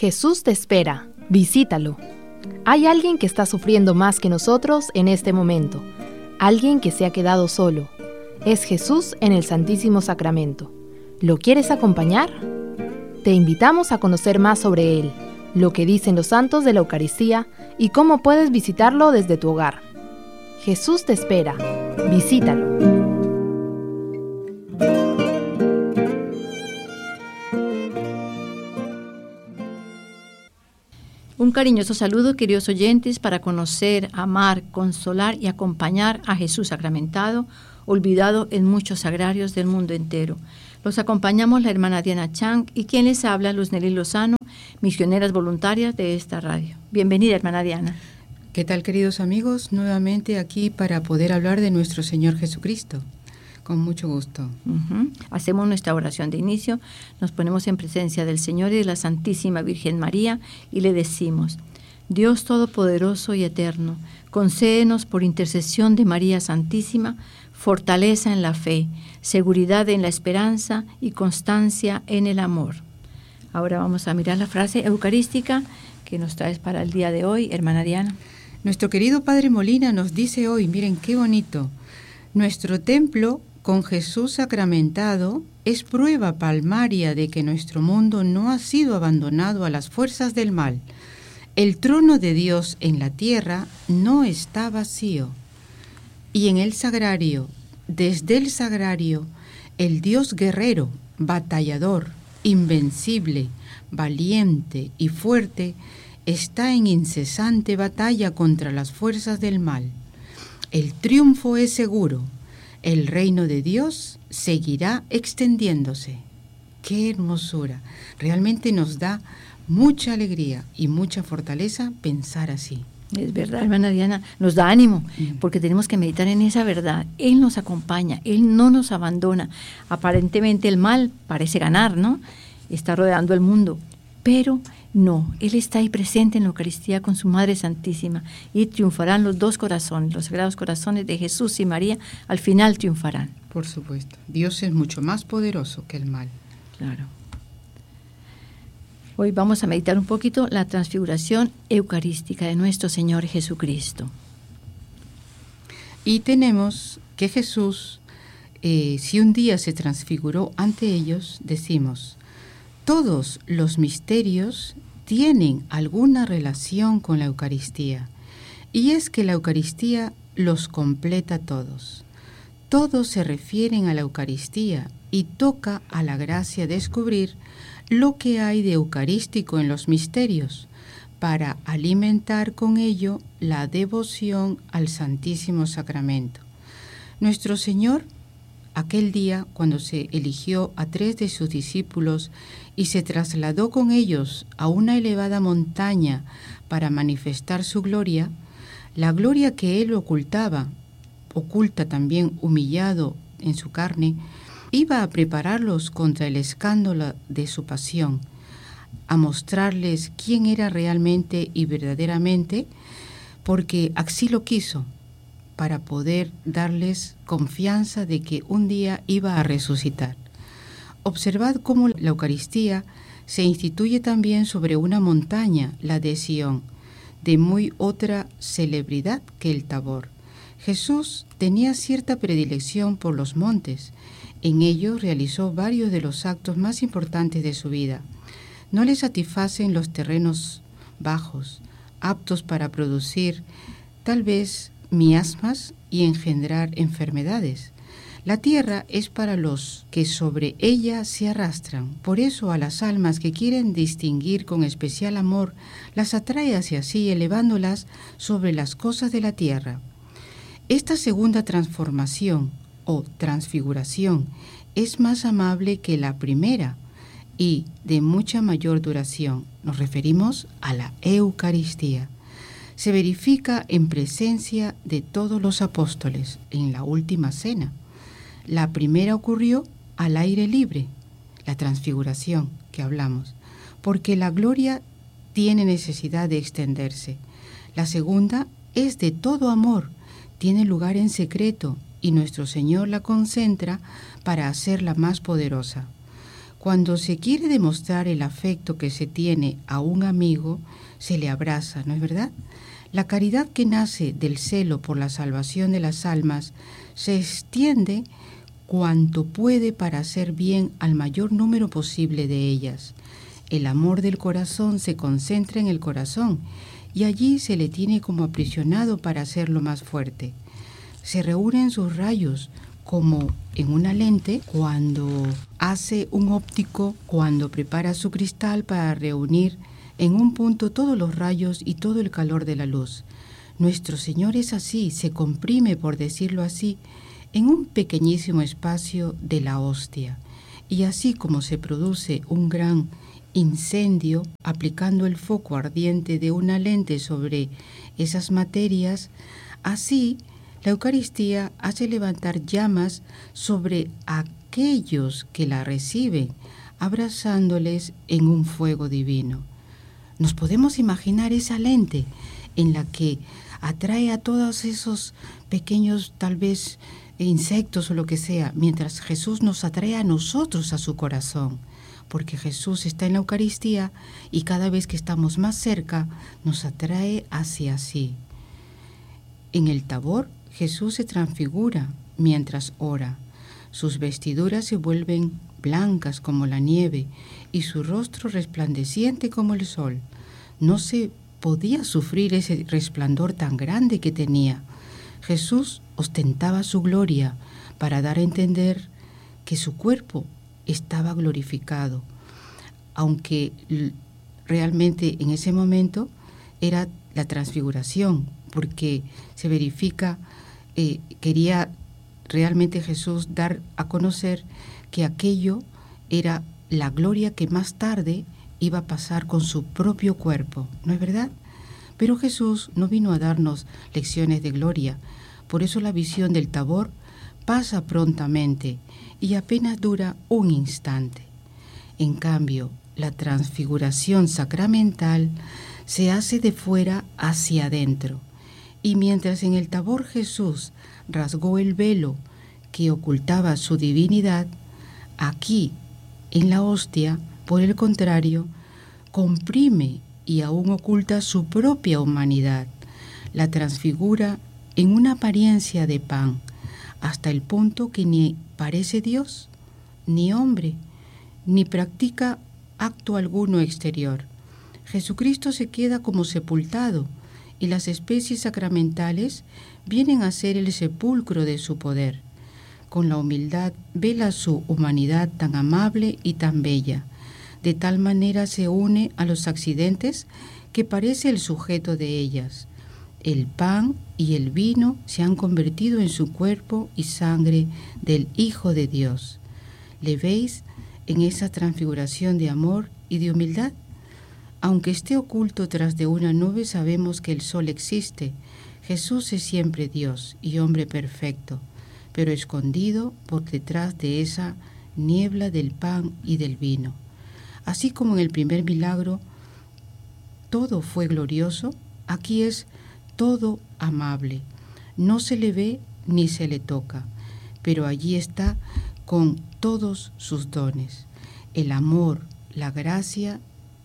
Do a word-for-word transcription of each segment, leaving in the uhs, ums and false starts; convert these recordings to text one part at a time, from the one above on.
Jesús te espera, visítalo. Hay alguien que está sufriendo más que nosotros en este momento, alguien que se ha quedado solo. Es Jesús en el Santísimo Sacramento. ¿Lo quieres acompañar? Te invitamos a conocer más sobre Él, lo que dicen los santos de la Eucaristía y cómo puedes visitarlo desde tu hogar. Jesús te espera, visítalo. Un cariñoso saludo, queridos oyentes, para conocer, amar, consolar y acompañar a Jesús sacramentado, olvidado en muchos sagrarios del mundo entero. Los acompañamos la hermana Diana Chang y quien les habla, Luz Nelly Lozano, misioneras voluntarias de esta radio. Bienvenida, hermana Diana. ¿Qué tal, queridos amigos? Nuevamente aquí para poder hablar de nuestro Señor Jesucristo. Con mucho gusto. Uh-huh. Hacemos nuestra oración de inicio, nos ponemos en presencia del Señor y de la Santísima Virgen María y le decimos: Dios Todopoderoso y Eterno, concédenos por intercesión de María Santísima fortaleza en la fe, seguridad en la esperanza y constancia en el amor. Ahora vamos a mirar la frase eucarística que nos traes para el día de hoy, hermana Diana. Nuestro querido Padre Molina nos dice hoy, miren qué bonito, nuestro templo con Jesús sacramentado es prueba palmaria de que nuestro mundo no ha sido abandonado a las fuerzas del mal. El trono de Dios en la tierra no está vacío. Y en el sagrario, desde el sagrario, el Dios guerrero, batallador, invencible, valiente y fuerte, está en incesante batalla contra las fuerzas del mal. El triunfo es seguro. El reino de Dios seguirá extendiéndose. ¡Qué hermosura! Realmente nos da mucha alegría y mucha fortaleza pensar así. Es verdad, hermana Diana, nos da ánimo, porque tenemos que meditar en esa verdad. Él nos acompaña, Él no nos abandona. Aparentemente el mal parece ganar, ¿no? Está rodeando el mundo, pero no, Él está ahí presente en la Eucaristía con su Madre Santísima y triunfarán los dos corazones, los sagrados corazones de Jesús y María, al final triunfarán. Por supuesto, Dios es mucho más poderoso que el mal. Claro. Hoy vamos a meditar un poquito la transfiguración eucarística de nuestro Señor Jesucristo. Y tenemos que Jesús, eh, si un día se transfiguró ante ellos, decimos, todos los misterios tienen alguna relación con la Eucaristía, y es que la Eucaristía los completa todos. Todos se refieren a la Eucaristía y toca a la gracia descubrir lo que hay de eucarístico en los misterios, para alimentar con ello la devoción al Santísimo Sacramento. Nuestro Señor, aquel día cuando se eligió a tres de sus discípulos y se trasladó con ellos a una elevada montaña para manifestar su gloria, la gloria que Él ocultaba, oculta también humillado en su carne, iba a prepararlos contra el escándalo de su pasión, a mostrarles quién era realmente y verdaderamente, porque así lo quiso, para poder darles confianza de que un día iba a resucitar. Observad cómo la Eucaristía se instituye también sobre una montaña, la de Sión, de muy otra celebridad que el Tabor. Jesús tenía cierta predilección por los montes. En ellos realizó varios de los actos más importantes de su vida. No le satisfacen los terrenos bajos, aptos para producir tal vez miasmas y engendrar enfermedades. La tierra es para los que sobre ella se arrastran. Por eso a las almas que quieren distinguir con especial amor, las atrae hacia sí, elevándolas sobre las cosas de la tierra. Esta segunda transformación o transfiguración es más amable que la primera y de mucha mayor duración. Nos referimos a la Eucaristía. Se verifica en presencia de todos los apóstoles en la última cena. La primera ocurrió al aire libre, la transfiguración que hablamos, porque la gloria tiene necesidad de extenderse. La segunda es de todo amor, tiene lugar en secreto y nuestro Señor la concentra para hacerla más poderosa. Cuando se quiere demostrar el afecto que se tiene a un amigo, se le abraza, ¿no es verdad? La caridad que nace del celo por la salvación de las almas se extiende cuanto puede para hacer bien al mayor número posible de ellas. El amor del corazón se concentra en el corazón y allí se le tiene como aprisionado para hacerlo más fuerte. Se reúnen sus rayos como en una lente cuando hace un óptico, cuando prepara su cristal para reunir en un punto todos los rayos y todo el calor de la luz. Nuestro Señor es así, se comprime, por decirlo así, en un pequeñísimo espacio de la hostia. Y así como se produce un gran incendio aplicando el foco ardiente de una lente sobre esas materias, así la Eucaristía hace levantar llamas sobre aquellos que la reciben, abrazándoles en un fuego divino. Nos podemos imaginar esa lente en la que atrae a todos esos pequeños, tal vez, insectos o lo que sea, mientras Jesús nos atrae a nosotros a su corazón, porque Jesús está en la Eucaristía y cada vez que estamos más cerca nos atrae hacia sí. En el Tabor, Jesús se transfigura mientras ora. Sus vestiduras se vuelven blancas como la nieve y su rostro resplandeciente como el sol. No se podía sufrir ese resplandor tan grande que tenía. Jesús ostentaba su gloria para dar a entender que su cuerpo estaba glorificado, aunque realmente en ese momento era la transfiguración, porque se verifica, eh, quería realmente Jesús dar a conocer que aquello era la gloria que más tarde iba a pasar con su propio cuerpo, ¿no es verdad? Pero Jesús no vino a darnos lecciones de gloria, por eso la visión del Tabor pasa prontamente y apenas dura un instante. En cambio, la transfiguración sacramental se hace de fuera hacia adentro, y mientras en el Tabor Jesús rasgó el velo que ocultaba su divinidad, aquí, en la hostia, por el contrario, comprime y aún oculta su propia humanidad, la transfigura en una apariencia de pan, hasta el punto que ni parece Dios, ni hombre, ni practica acto alguno exterior. Jesucristo se queda como sepultado, y las especies sacramentales vienen a ser el sepulcro de su poder. Con la humildad vela su humanidad tan amable y tan bella. De tal manera se une a los accidentes que parece el sujeto de ellas. El pan y el vino se han convertido en su cuerpo y sangre del Hijo de Dios. ¿Le veis en esa transfiguración de amor y de humildad? Aunque esté oculto tras de una nube, sabemos que el sol existe. Jesús es siempre Dios y hombre perfecto, pero escondido por detrás de esa niebla del pan y del vino. Así como en el primer milagro todo fue glorioso, aquí es todo amable. No se le ve ni se le toca, pero allí está con todos sus dones. El amor, la gracia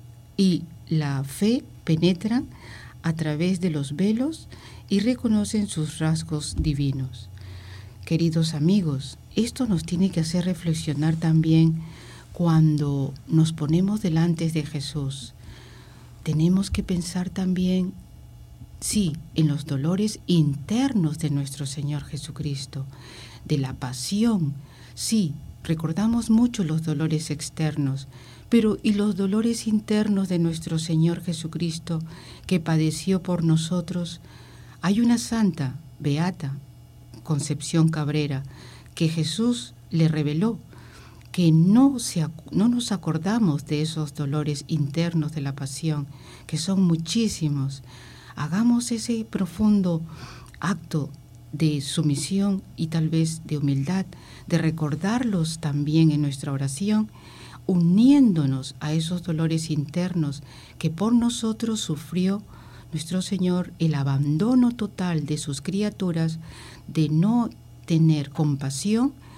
y la fe penetran a través de los velos y reconocen sus rasgos divinos. Queridos amigos, esto nos tiene que hacer reflexionar también cuando nos ponemos delante de Jesús. Tenemos que pensar también, sí, en los dolores internos de nuestro Señor Jesucristo, de la pasión. Sí, recordamos mucho los dolores externos, pero ¿y los dolores internos de nuestro Señor Jesucristo que padeció por nosotros? Hay una santa, beata, Concepción Cabrera, que Jesús le reveló que no, se, no nos acordamos de esos dolores internos de la pasión, que son muchísimos. Hagamos ese profundo acto de sumisión y tal vez de humildad, de recordarlos también en nuestra oración, uniéndonos a esos dolores internos que por nosotros sufrió nuestro Señor, el abandono total de sus criaturas, de no tener compasión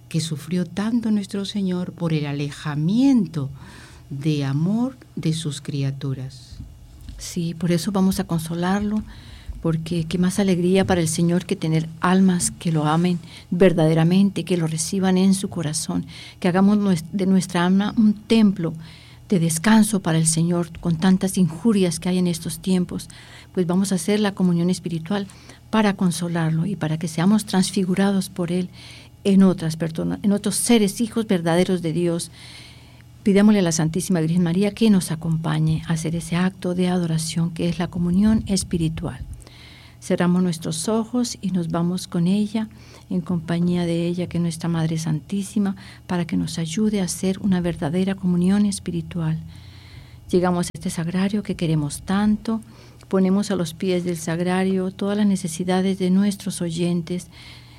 que sufrió tanto nuestro Señor por el alejamiento de amor de sus criaturas. Sí, por eso vamos a consolarlo, porque qué más alegría para el Señor que tener almas que lo amen verdaderamente, que lo reciban en su corazón, que hagamos de nuestra alma un templo de descanso para el Señor con tantas injurias que hay en estos tiempos. Pues vamos a hacer la comunión espiritual para consolarlo y para que seamos transfigurados por Él en otras personas, en otros seres, hijos verdaderos de Dios. Pidámosle a la Santísima Virgen María que nos acompañe a hacer ese acto de adoración que es la comunión espiritual. Cerramos nuestros ojos y nos vamos con ella, en compañía de ella, que es nuestra Madre Santísima, para que nos ayude a hacer una verdadera comunión espiritual. Llegamos a este sagrario que queremos tanto, ponemos a los pies del sagrario todas las necesidades de nuestros oyentes,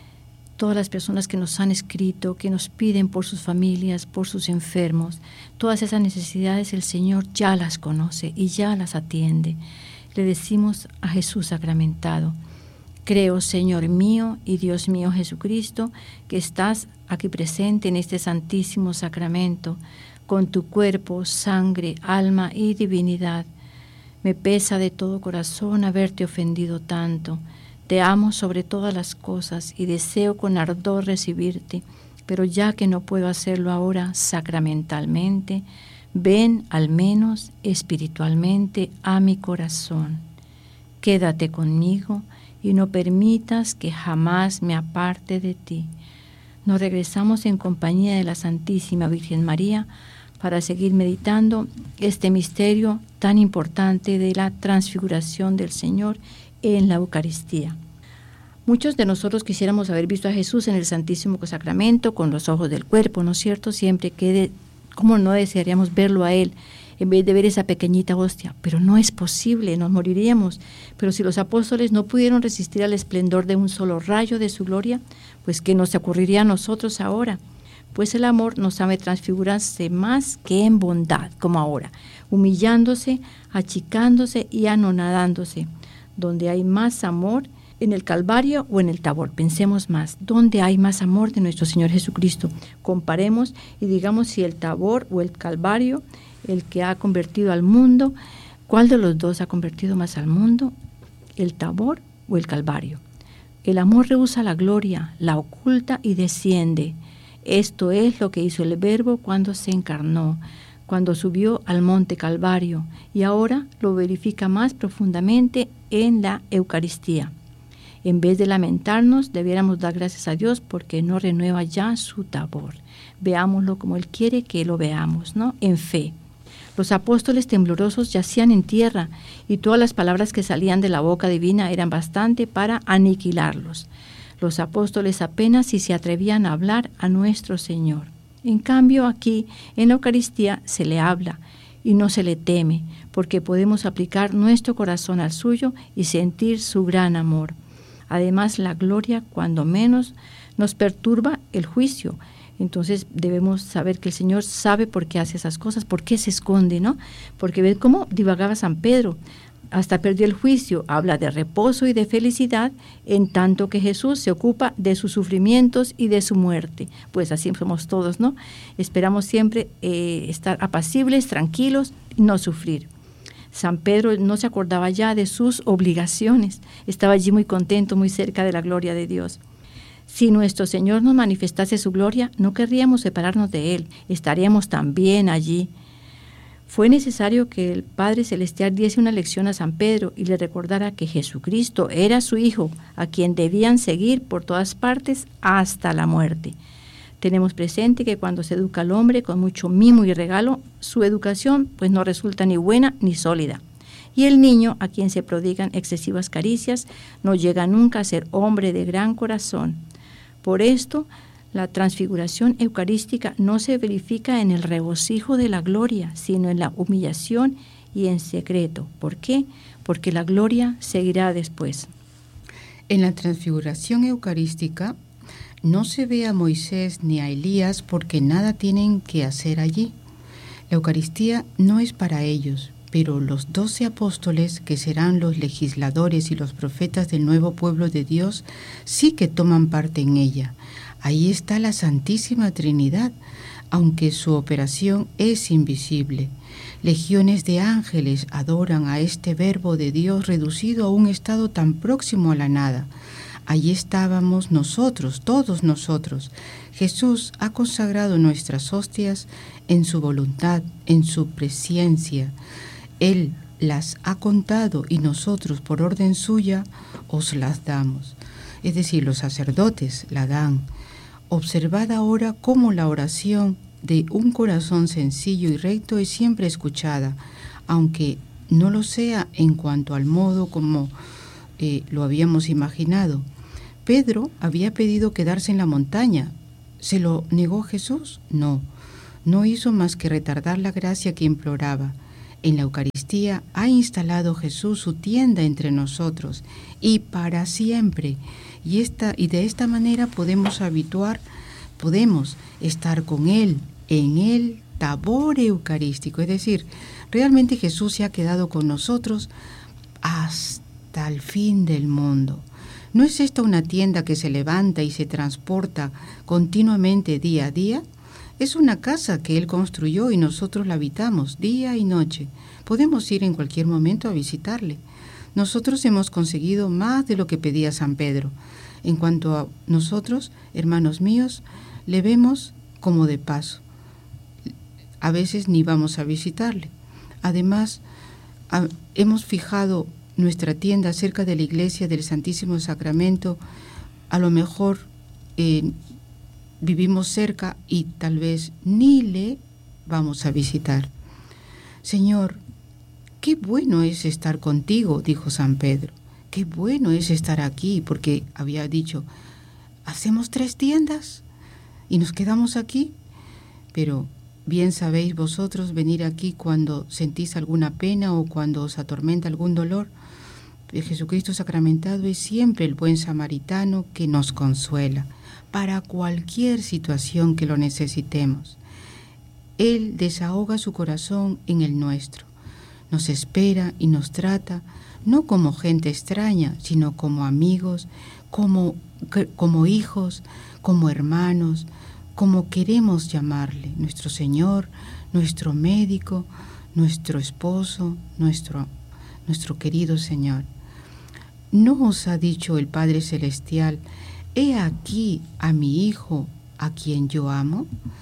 todas las personas que nos han escrito, que nos piden por sus familias, por sus enfermos. Todas esas necesidades el Señor ya las conoce y ya las atiende. Le decimos a Jesús sacramentado: creo, Señor mío y Dios mío Jesucristo, que estás aquí presente en este santísimo sacramento, con tu cuerpo, sangre, alma y divinidad. Me pesa de todo corazón haberte ofendido tanto. Te amo sobre todas las cosas y deseo con ardor recibirte, pero ya que no puedo hacerlo ahora sacramentalmente, ven al menos espiritualmente a mi corazón. Quédate conmigo y no permitas que jamás me aparte de ti. Nos regresamos en compañía de la Santísima Virgen María para seguir meditando este misterio tan importante de la transfiguración del Señor en la Eucaristía. Muchos de nosotros quisiéramos haber visto a Jesús en el Santísimo Sacramento con los ojos del cuerpo, ¿no es cierto? Siempre que, de, ¿cómo no desearíamos verlo a Él en vez de ver esa pequeñita hostia? Pero no es posible, nos moriríamos. Pero si los apóstoles no pudieron resistir al esplendor de un solo rayo de su gloria, pues ¿qué nos ocurriría a nosotros ahora? Pues el amor no sabe transfigurarse más que en bondad, como ahora, humillándose, achicándose y anonadándose. Donde hay más amor, en el Calvario o en el Tabor. Pensemos más, ¿dónde hay más amor de nuestro Señor Jesucristo? Comparemos y digamos si el Tabor o el Calvario, el que ha convertido al mundo, ¿cuál de los dos ha convertido más al mundo? ¿El Tabor o el Calvario? El amor rehúsa la gloria, la oculta y desciende. Esto es lo que hizo el Verbo cuando se encarnó, cuando subió al monte Calvario, y ahora lo verifica más profundamente en la Eucaristía. En vez de lamentarnos, debiéramos dar gracias a Dios porque no renueva ya su Tabor. Veámoslo como Él quiere que lo veamos, ¿no? En fe. Los apóstoles temblorosos yacían en tierra y todas las palabras que salían de la boca divina eran bastante para aniquilarlos. Los apóstoles apenas si se atrevían a hablar a nuestro Señor. En cambio, aquí, en la Eucaristía, se le habla y no se le teme, porque podemos aplicar nuestro corazón al suyo y sentir su gran amor. Además, la gloria, cuando menos, nos perturba el juicio. Entonces debemos saber que el Señor sabe por qué hace esas cosas, por qué se esconde, ¿no? Porque ve cómo divagaba San Pedro, hasta perdió el juicio, habla de reposo y de felicidad, en tanto que Jesús se ocupa de sus sufrimientos y de su muerte. Pues así somos todos, ¿no? Esperamos siempre eh, estar apacibles, tranquilos y no sufrir. San Pedro no se acordaba ya de sus obligaciones, estaba allí muy contento, muy cerca de la gloria de Dios. Si nuestro Señor nos manifestase su gloria, no querríamos separarnos de Él, estaríamos también allí. Fue necesario que el Padre Celestial diese una lección a San Pedro y le recordara que Jesucristo era su Hijo, a quien debían seguir por todas partes hasta la muerte. Tenemos presente que cuando se educa al hombre con mucho mimo y regalo, su educación pues no resulta ni buena ni sólida. Y el niño, a quien se prodigan excesivas caricias, no llega nunca a ser hombre de gran corazón. Por esto, la transfiguración eucarística no se verifica en el regocijo de la gloria, sino en la humillación y en secreto. ¿Por qué? Porque la gloria seguirá después. En la transfiguración eucarística no se ve a Moisés ni a Elías porque nada tienen que hacer allí. La Eucaristía no es para ellos, pero los doce apóstoles, que serán los legisladores y los profetas del nuevo pueblo de Dios, sí que toman parte en ella. Ahí está la Santísima Trinidad, aunque su operación es invisible. Legiones de ángeles adoran a este Verbo de Dios reducido a un estado tan próximo a la nada. Allí estábamos nosotros, todos nosotros. Jesús ha consagrado nuestras hostias en su voluntad, en su presencia. Él las ha contado y nosotros, por orden suya, os las damos. Es decir, los sacerdotes la dan. Observad ahora cómo la oración de un corazón sencillo y recto es siempre escuchada, aunque no lo sea en cuanto al modo como eh, lo habíamos imaginado. Pedro había pedido quedarse en la montaña. ¿Se lo negó Jesús? No, no hizo más que retardar la gracia que imploraba. En la Eucaristía ha instalado Jesús su tienda entre nosotros y para siempre. Y, esta, y de esta manera podemos habituar, podemos estar con Él, en el tabor eucarístico. Es decir, realmente Jesús se ha quedado con nosotros hasta el fin del mundo. ¿No es esta una tienda que se levanta y se transporta continuamente día a día? Es una casa que Él construyó y nosotros la habitamos día y noche. Podemos ir en cualquier momento a visitarle. Nosotros hemos conseguido más de lo que pedía San Pedro. En cuanto a nosotros, hermanos míos, le vemos como de paso. A veces ni vamos a visitarle. Además, a, hemos fijado nuestra tienda cerca de la iglesia del Santísimo Sacramento. A lo mejor eh, vivimos cerca y tal vez ni le vamos a visitar. Señor, qué bueno es estar contigo, dijo San Pedro. Qué bueno es estar aquí, porque había dicho, ¿hacemos tres tiendas y nos quedamos aquí? Pero bien sabéis vosotros venir aquí cuando sentís alguna pena o cuando os atormenta algún dolor. Jesucristo sacramentado es siempre el buen samaritano que nos consuela para cualquier situación que lo necesitemos. Él desahoga su corazón en el nuestro. Nos espera y nos trata no como gente extraña, sino como amigos, como, como hijos, como hermanos, como queremos llamarle, nuestro Señor, nuestro médico, nuestro esposo, nuestro, nuestro querido Señor. ¿No os ha dicho el Padre Celestial, he aquí a mi Hijo, a quien yo amo?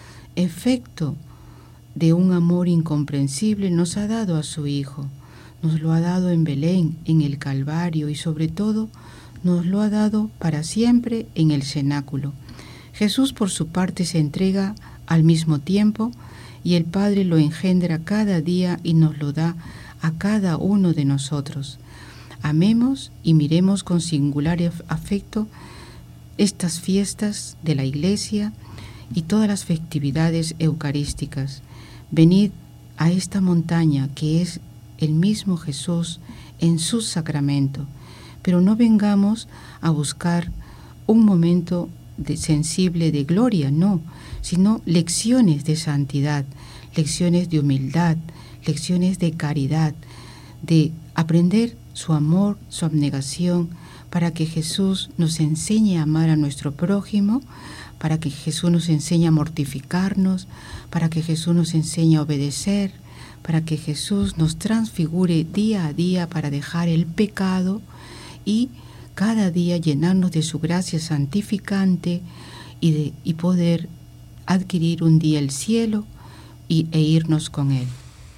Efecto de un amor incomprensible nos ha dado a su Hijo. Nos lo ha dado en Belén, en el Calvario y sobre todo nos lo ha dado para siempre en el cenáculo. Jesús por su parte se entrega al mismo tiempo y el Padre lo engendra cada día y nos lo da a cada uno de nosotros. Amemos y miremos con singular afecto estas fiestas de la Iglesia y todas las festividades eucarísticas. Venid a esta montaña que es el mismo Jesús en su sacramento, pero no vengamos a buscar un momento de sensible de gloria, no, sino lecciones de santidad, lecciones de humildad, lecciones de caridad, de aprender su amor, su abnegación, para que Jesús nos enseñe a amar a nuestro prójimo, para que Jesús nos enseñe a mortificarnos, para que Jesús nos enseñe a obedecer, para que Jesús nos transfigure día a día para dejar el pecado y cada día llenarnos de su gracia santificante y, de, y poder adquirir un día el cielo y, e irnos con Él.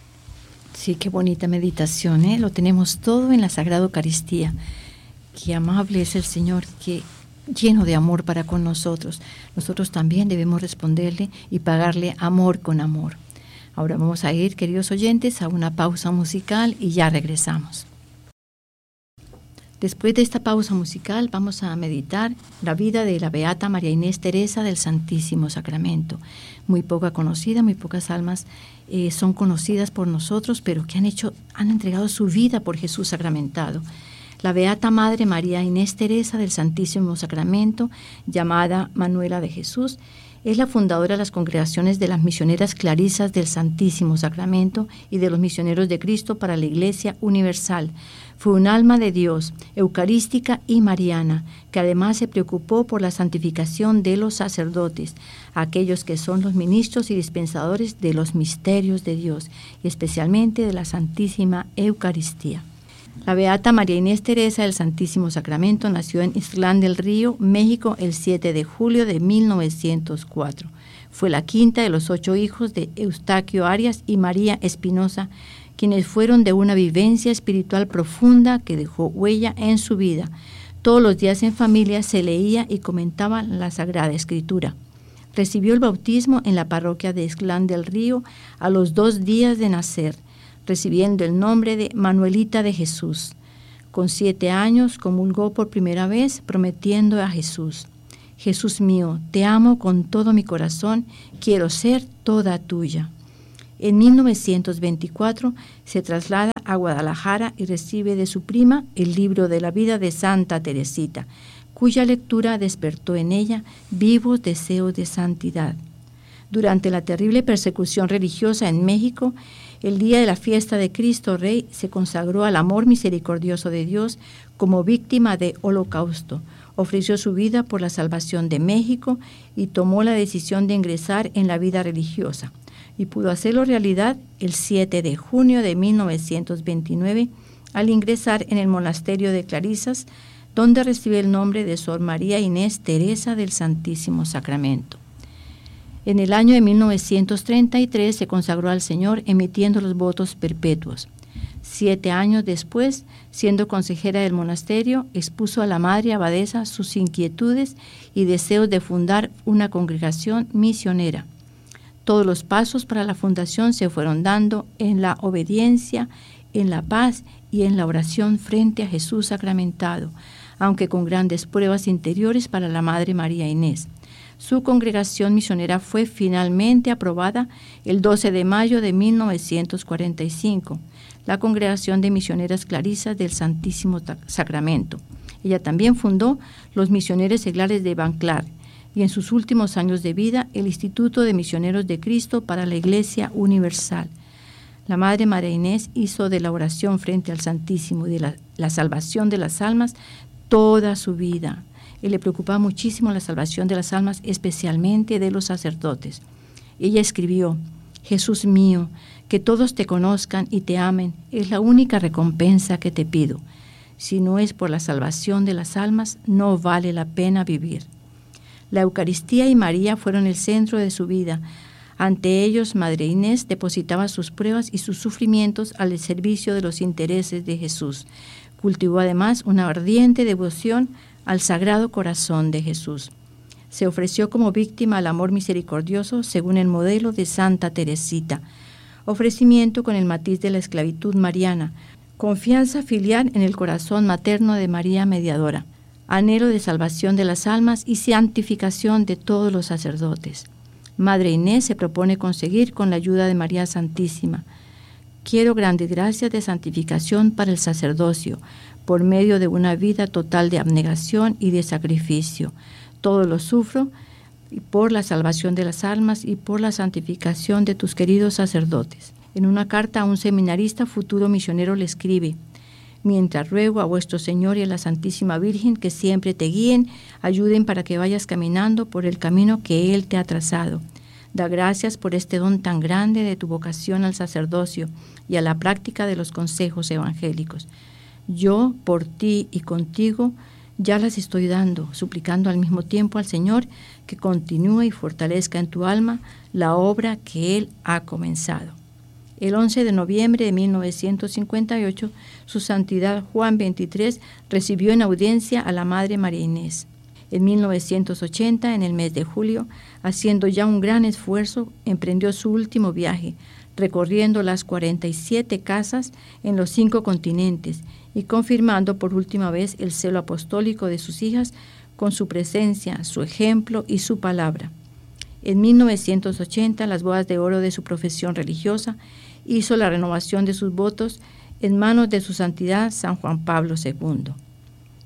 Sí, qué bonita meditación, ¿eh? Lo tenemos todo en la Sagrada Eucaristía. Qué amable es el Señor, qué lleno de amor para con nosotros. Nosotros también debemos responderle y pagarle amor con amor. Ahora vamos a ir, queridos oyentes, a una pausa musical y ya regresamos. Después de esta pausa musical vamos a meditar la vida de la Beata María Inés Teresa del Santísimo Sacramento. Muy poca conocida, muy pocas almas eh, son conocidas por nosotros, pero que han hecho, han entregado su vida por Jesús sacramentado. La Beata Madre María Inés Teresa del Santísimo Sacramento, llamada Manuela de Jesús, Es la fundadora de las congregaciones de las misioneras clarisas del Santísimo Sacramento y de los misioneros de Cristo para la Iglesia Universal. Fue un alma de Dios, eucarística y mariana, que además se preocupó por la santificación de los sacerdotes, aquellos que son los ministros y dispensadores de los misterios de Dios, y especialmente de la Santísima Eucaristía. La beata María Inés Teresa del Santísimo Sacramento nació en Islán del Río, México, el siete de julio de mil novecientos cuatro. Fue la quinta de los ocho hijos de Eustaquio Arias y María Espinosa, quienes fueron de una vivencia espiritual profunda que dejó huella en su vida. Todos los días en familia se leía y comentaba la Sagrada Escritura. Recibió el bautismo en la parroquia de Islán del Río a los dos días de nacer, recibiendo el nombre de Manuelita de Jesús. Con siete años comulgó por primera vez, prometiendo a Jesús: Jesús mío, te amo con todo mi corazón, quiero ser toda tuya. En mil novecientos veinticuatro se traslada a Guadalajara y recibe de su prima el libro de la vida de Santa Teresita, cuya lectura despertó en ella vivos deseos de santidad. Durante la terrible persecución religiosa en México, el día de la fiesta de Cristo Rey se consagró al amor misericordioso de Dios como víctima de holocausto. Ofreció su vida por la salvación de México y tomó la decisión de ingresar en la vida religiosa. Y pudo hacerlo realidad el siete de junio de mil novecientos veintinueve al ingresar en el monasterio de Clarisas, donde recibe el nombre de Sor María Inés Teresa del Santísimo Sacramento. En el año de mil novecientos treinta y tres se consagró al Señor emitiendo los votos perpetuos. Siete años después, siendo consejera del monasterio, expuso a la Madre Abadesa sus inquietudes y deseos de fundar una congregación misionera. Todos los pasos para la fundación se fueron dando en la obediencia, en la paz y en la oración frente a Jesús sacramentado, aunque con grandes pruebas interiores para la Madre María Inés. Su congregación misionera fue finalmente aprobada el doce de mayo de mil novecientos cuarenta y cinco, la Congregación de Misioneras Clarisas del Santísimo Sacramento. Ella también fundó los Misioneros Seglares de Banclar y en sus últimos años de vida el Instituto de Misioneros de Cristo para la Iglesia Universal. La Madre María Inés hizo de la oración frente al Santísimo y de la, la salvación de las almas toda su vida. Y le preocupaba muchísimo la salvación de las almas, especialmente de los sacerdotes. Ella escribió: Jesús mío, que todos te conozcan y te amen, es la única recompensa que te pido. Si no es por la salvación de las almas, no vale la pena vivir. La Eucaristía y María fueron el centro de su vida. Ante ellos, Madre Inés depositaba sus pruebas y sus sufrimientos al servicio de los intereses de Jesús. Cultivó además una ardiente devoción al Sagrado Corazón de Jesús. Se ofreció como víctima al amor misericordioso según el modelo de Santa Teresita. Ofrecimiento con el matiz de la esclavitud mariana. Confianza filial en el corazón materno de María Mediadora. Anhelo de salvación de las almas y santificación de todos los sacerdotes. Madre Inés se propone conseguir con la ayuda de María Santísima. Quiero grandes gracias de santificación para el sacerdocio, por medio de una vida total de abnegación y de sacrificio. Todo lo sufro y por la salvación de las almas y por la santificación de tus queridos sacerdotes. En una carta a un seminarista futuro misionero le escribe: mientras ruego a vuestro Señor y a la Santísima Virgen que siempre te guíen, ayuden para que vayas caminando por el camino que Él te ha trazado. Da gracias por este don tan grande de tu vocación al sacerdocio y a la práctica de los consejos evangélicos. Yo, por ti y contigo, ya las estoy dando, suplicando al mismo tiempo al Señor que continúe y fortalezca en tu alma la obra que Él ha comenzado. El once de noviembre de mil novecientos cincuenta y ocho, su Santidad Juan veintitrés recibió en audiencia a la Madre María Inés. En mil novecientos ochenta, en el mes de julio, haciendo ya un gran esfuerzo, emprendió su último viaje, recorriendo las cuarenta y siete casas en los cinco continentes y confirmando por última vez el celo apostólico de sus hijas con su presencia, su ejemplo y su palabra. En mil novecientos ochenta, las bodas de oro de su profesión religiosa, hizo la renovación de sus votos en manos de su santidad San Juan Pablo segundo.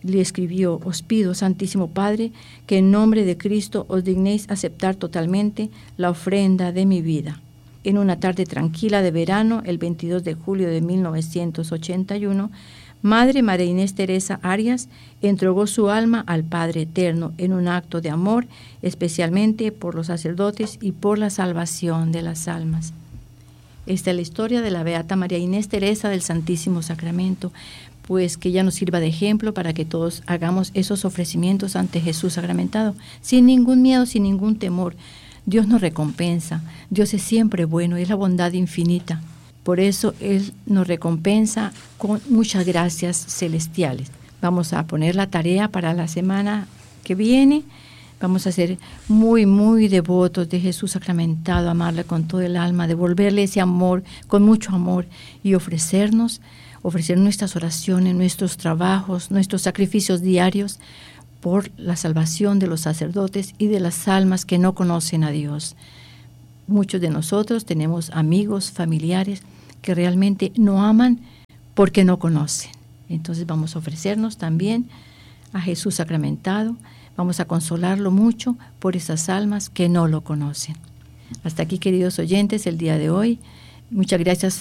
le escribió: os pido, Santísimo Padre, que en nombre de Cristo os dignéis aceptar totalmente la ofrenda de mi vida. En una tarde tranquila de verano, el veintidós de julio de mil novecientos ochenta y uno, Madre María Inés Teresa Arias entregó su alma al Padre Eterno en un acto de amor, especialmente por los sacerdotes y por la salvación de las almas. Esta es la historia de la Beata María Inés Teresa del Santísimo Sacramento, pues que ya nos sirva de ejemplo para que todos hagamos esos ofrecimientos ante Jesús sacramentado, sin ningún miedo, sin ningún temor. Dios nos recompensa, Dios es siempre bueno, es la bondad infinita. Por eso Él nos recompensa con muchas gracias celestiales. Vamos a poner la tarea para la semana que viene. Vamos a ser muy, muy devotos de Jesús sacramentado, amarle con todo el alma, devolverle ese amor, con mucho amor, y ofrecernos, ofrecer nuestras oraciones, nuestros trabajos, nuestros sacrificios diarios por la salvación de los sacerdotes y de las almas que no conocen a Dios. Muchos de nosotros tenemos amigos, familiares que realmente no aman porque no conocen. Entonces vamos a ofrecernos también a Jesús sacramentado, vamos a consolarlo mucho por esas almas que no lo conocen. Hasta aquí, queridos oyentes, el día de hoy. Muchas gracias